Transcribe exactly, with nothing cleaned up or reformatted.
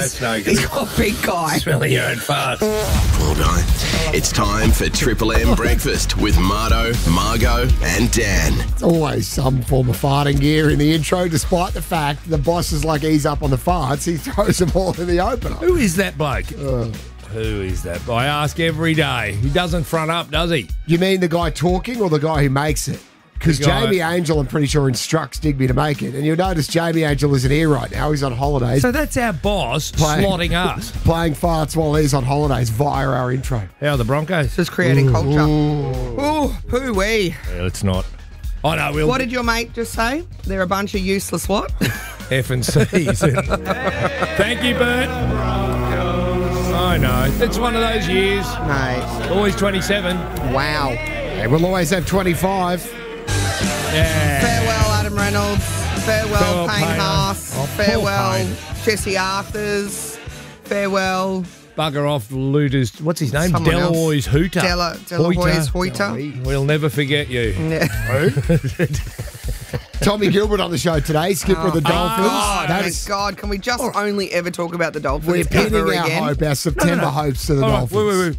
That's no good. He's got a big guy. Smelling your own fart. Well done. It's time for Triple M Breakfast with Marto, Margot and Dan. It's always some form of farting gear in the intro, despite the fact the boss is like, he's up on the farts. He throws them all in the opener. Who is that bloke? Uh, Who is that? I ask every day. He doesn't front up, does he? you mean the guy talking or the guy who makes it? Because The guy- Jamie Angel, I'm pretty sure, instructs Digby to make it. And you'll notice Jamie Angel isn't here right now. He's on holidays, So that's our boss Playing. slotting us. playing farts while he's on holidays via our intro. How are the Broncos? Just creating culture. Ooh, poo-wee. Well, it's not. I know, we'll... What did your mate just say? They're a bunch of useless what? F and C's. Thank you, Bert. I know. It's one of those years. Mate. Always twenty-seven. Wow. Hey, we'll always have twenty-five. Yeah. Farewell, Adam Reynolds. Farewell, Farewell, Payne Payne. Haas. Oh, poor Farewell, Payne. Jesse Arthurs. Farewell, Bugger off, looters. What's his name? Someone else. Deloy's Hooter. Della, Deloy's Hoyter. We'll never forget you. Yeah. Tommy Gilbert on the show today, skipper of the Dolphins. God, That thank is- God. Can we just only ever talk about the Dolphins We're pinning ever our again? hope, our September hopes to the All right, Dolphins. wait, wait, wait.